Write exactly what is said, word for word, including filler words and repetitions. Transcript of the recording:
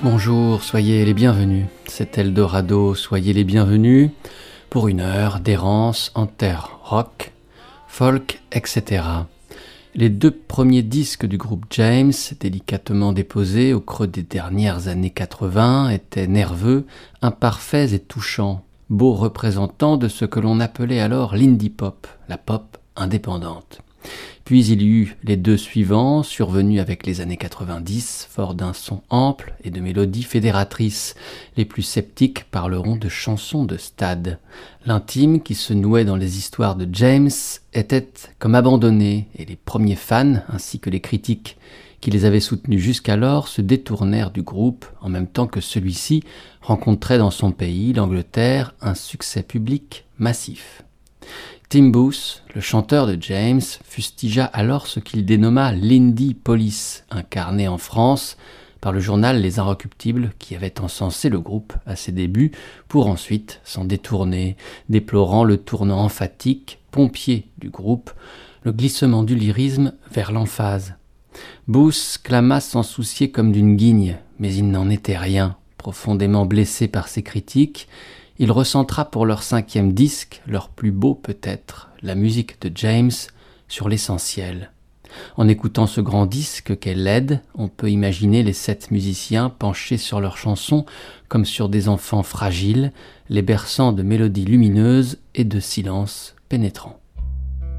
Bonjour, soyez les bienvenus. C'est Eldorado, soyez les bienvenus pour une heure d'errance en terre rock, folk, et cetera. Les deux premiers disques du groupe James, délicatement déposés au creux des dernières années quatre-vingts, étaient nerveux, imparfaits et touchants, beaux représentants de ce que l'on appelait alors l'indie pop, la pop indépendante. Puis il y eut les deux suivants, survenus avec les années quatre-vingt-dix, forts d'un son ample et de mélodies fédératrices. Les plus sceptiques parleront de chansons de stade. L'intime qui se nouait dans les histoires de James était comme abandonné, et les premiers fans, ainsi que les critiques qui les avaient soutenus jusqu'alors, se détournèrent du groupe, en même temps que celui-ci rencontrait dans son pays, l'Angleterre, un succès public massif. Tim Booth, le chanteur de James, fustigea alors ce qu'il dénomma l'Indie Police, incarné en France par le journal Les Inrecuptibles qui avait encensé le groupe à ses débuts pour ensuite s'en détourner, déplorant le tournant emphatique, pompier du groupe, le glissement du lyrisme vers l'emphase. Booth clama s'en soucier comme d'une guigne, mais il n'en était rien. Profondément blessé par ses critiques, il recentra pour leur cinquième disque, leur plus beau peut-être, la musique de James sur l'essentiel. En écoutant ce grand disque qu'est Led, on peut imaginer les sept musiciens penchés sur leurs chansons comme sur des enfants fragiles, les berçant de mélodies lumineuses et de silences pénétrants.